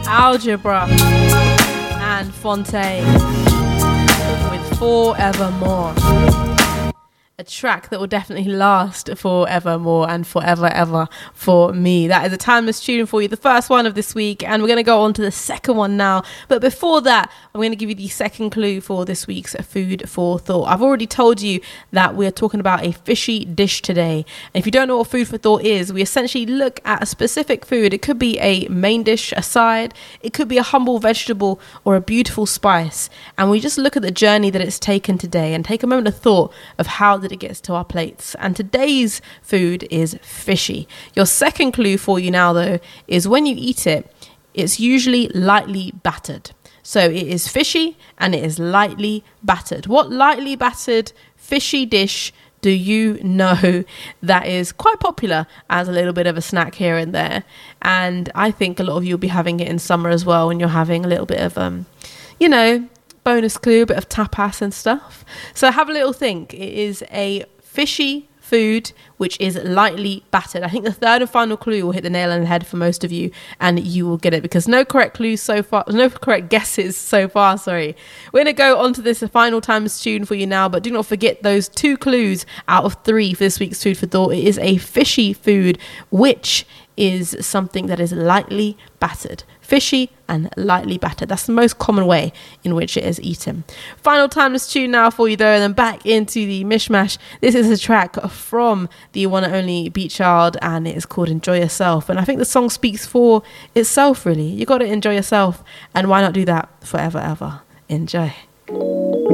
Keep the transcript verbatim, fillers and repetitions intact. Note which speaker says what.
Speaker 1: Algebra and Fontaine with Forevermore. A track that will definitely last forevermore and forever ever for me. That is a timeless tune for you, the first one of this week, and we're going to go on to the second one now. But before that, I'm going to give you the second clue for this week's Food for Thought. I've already told you that we're talking about a fishy dish today, and if you don't know what Food for Thought is, we essentially look at a specific food. It could be a main dish, a side, it could be a humble vegetable or a beautiful spice, and we just look at the journey that it's taken today and take a moment of thought of how the it gets to our plates. And today's food is fishy. Your second clue for you now, though, is when you eat it, it's usually lightly battered. So it is fishy and it is lightly battered. What lightly battered fishy dish do you know that is quite popular as a little bit of a snack here and there? And I think a lot of you will be having it in summer as well when you're having a little bit of, um, you know, bonus clue, a bit of tapas and stuff. So have a little think. It is a fishy food which is lightly battered. I think the third and final clue will hit the nail on the head for most of you, and you will get it because no correct clues so far, no correct guesses so far. Sorry. We're going to go on to this final timeless tune for you now, but do not forget those two clues out of three for this week's Food for Thought. It is a fishy food which is something that is lightly battered. Fishy and lightly battered. That's the most common way in which it is eaten. Final timeless tune now for you though, and then back into the mishmash. This is a track from the one and only Beat Child, and it is called Enjoy Yourself. And I think the song speaks for itself, really. You got to enjoy yourself, and why not do that forever ever? Enjoy.